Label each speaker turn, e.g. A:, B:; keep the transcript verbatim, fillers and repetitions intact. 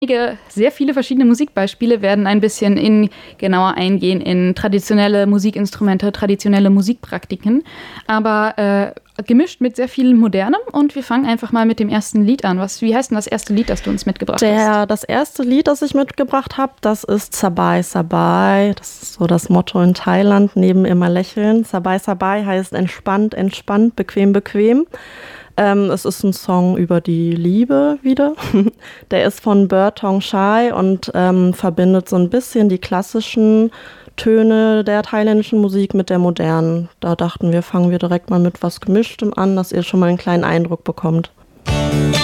A: Einige, sehr viele verschiedene Musikbeispiele werden ein bisschen in, genauer eingehen in traditionelle Musikinstrumente, traditionelle Musikpraktiken, aber äh, gemischt mit sehr viel Modernem. Und wir fangen einfach mal mit dem ersten Lied an. Was, wie heißt denn das erste Lied, das du uns mitgebracht
B: Der,
A: hast?
B: Das erste Lied, das ich mitgebracht habe, das ist Sabai Sabai. Das ist so das Motto in Thailand, neben immer lächeln. Sabai Sabai heißt entspannt, entspannt, bequem, bequem. Ähm, es ist ein Song über die Liebe wieder. Der ist von Bertong Shai und ähm, verbindet so ein bisschen die klassischen Töne der thailändischen Musik mit der modernen. Da dachten wir, fangen wir direkt mal mit was Gemischtem an, dass ihr schon mal einen kleinen Eindruck bekommt.